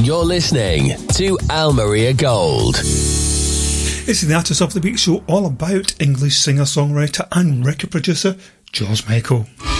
You're listening to Al Maria Gold. It's the Artist of the Week show all about English singer-songwriter and record producer George Michael.